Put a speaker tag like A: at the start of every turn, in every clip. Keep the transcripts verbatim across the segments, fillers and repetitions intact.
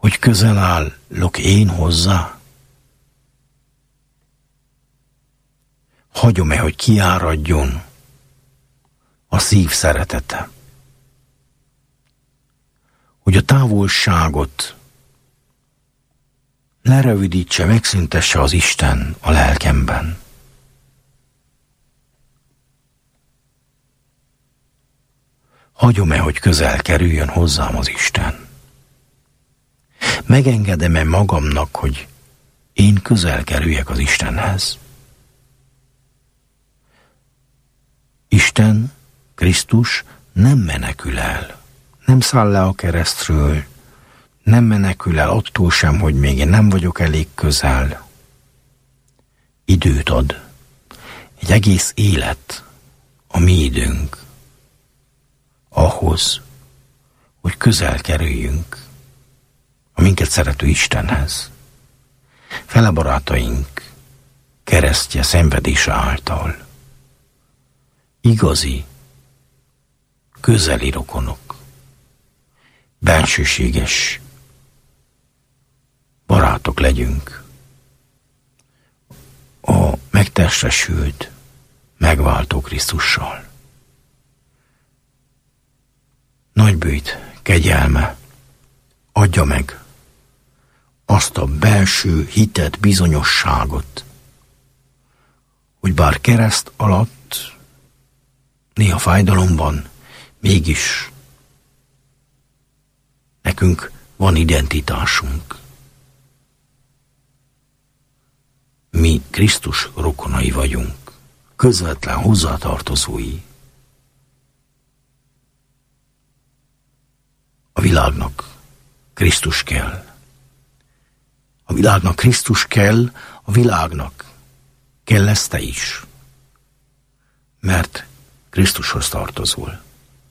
A: hogy közel állok én hozzá? Hagyom-e, hogy kiáradjon a szív szeretete? Hogy a távolságot lerövidítse, megszüntesse az Isten a lelkemben. Hagyom-e, hogy közel kerüljön hozzám az Isten? Megengedem-e magamnak, hogy én közel kerüljek az Istenhez? Isten, Krisztus nem menekül el, nem száll le a keresztről, nem menekül el attól sem, hogy még én nem vagyok elég közel. Időt ad, egy egész élet, a mi időnk, ahhoz, hogy közel kerüljünk a minket szerető Istenhez. Fele barátaink keresztje szenvedése által. Igazi, közeli rokonok, bensőséges barátok legyünk a megtestesült, megváltó Krisztussal. Nagybőjt kegyelme adja meg azt a belső hitet, bizonyosságot, hogy bár kereszt alatt, néha fájdalomban, mégis nekünk van identitásunk. Mi Krisztus rokonai vagyunk, közvetlen hozzátartozói. A világnak Krisztus kell. A világnak Krisztus kell, a világnak kell lesz te is. Mert Krisztushoz tartozol.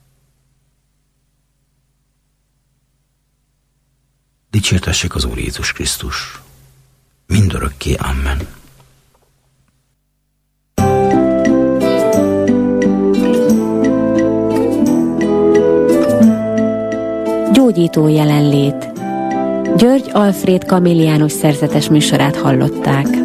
A: Dicsértessék az Úr Jézus Krisztus. Mindörökké. Amen.
B: Gyógyító jelenlét. György Alfréd kamilliánus szerzetes műsorát hallották.